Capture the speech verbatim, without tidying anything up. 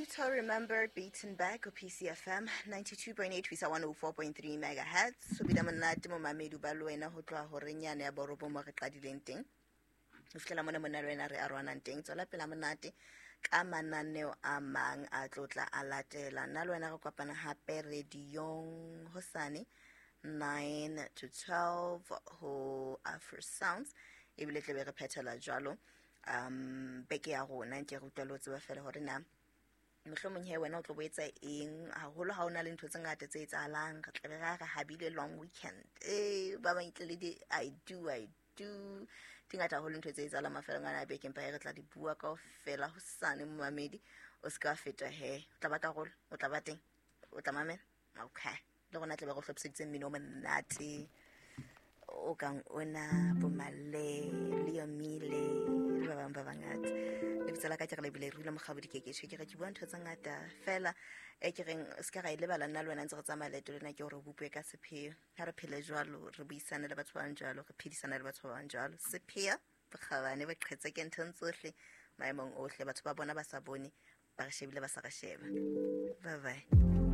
to remember beaten back o P C F M ninety-two point eight visa one oh four point three megahertz. So bida monate mo mamedi ba lwena ho tloa ho renyane ya boropo mo re qadileng teng. O fihlela mona mona lwena re arwanang teng. Tswela pela monate ka mananeo a mang a tlotla a latela. Nna lwena re kopana hape radiong hosane nine to twelve ho Afro Sounds. Ebile tle be re phethela jwalo. Um beke ya rona ke re utlwa lo tseba fela hore na mohlomong he wena o tlo boetsa eng haholo ha ona le ntho tse ngata tse etsahalang re tla be ra ga habile long weekend eh ba ba itle le di I do I do tingata holo ntho tse etsahalang mafelo ngana beke empa re tla di bua ka ofela ho sane mo mamedi o ska feta he o tla ba ka rolo o tla ba teng o tla mamela okay le gona tle ba go hlopseditse mmino monate o kang ona bomale le yomile ba bang ba bangata le bitsela ka ke re lebile rile mogabodi ke ke ke ke ke bua ntho tsa ngata fela e ke reng se ka ga ile bala nna lwana ntse go tsamaya leto lena ke gore bupwe ka sepheo ha re phele jwalo re buisana le batho ba njalo re phedisana le batho ba njalo sepheo bogabane ba qhetse ke ntho tsohle maemong ohle batho ba bona ba sa bone ba re shebile ba sa ga sheba bye bye.